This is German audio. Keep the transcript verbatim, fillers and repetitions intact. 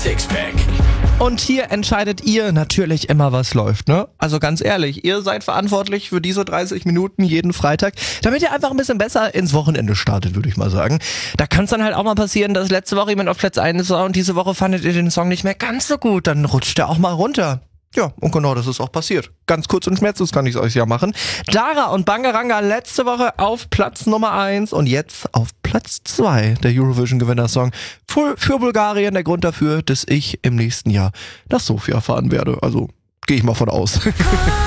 Sixpack. Und hier entscheidet ihr natürlich immer, was läuft, ne? Also ganz ehrlich, ihr seid verantwortlich für diese dreißig Minuten jeden Freitag, damit ihr einfach ein bisschen besser ins Wochenende startet, würde ich mal sagen. Da kann es dann halt auch mal passieren, dass letzte Woche jemand auf Platz eins war und diese Woche fandet ihr den Song nicht mehr ganz so gut, dann rutscht er auch mal runter. Ja, und genau das ist auch passiert. Ganz kurz und schmerzlos kann ich es euch ja machen. Dara und Bangaranga letzte Woche auf Platz Nummer eins und jetzt auf Platz zwei der Eurovision-Gewinner-Song für, für Bulgarien. Der Grund dafür, dass ich im nächsten Jahr nach Sofia fahren werde. Also gehe ich mal von aus.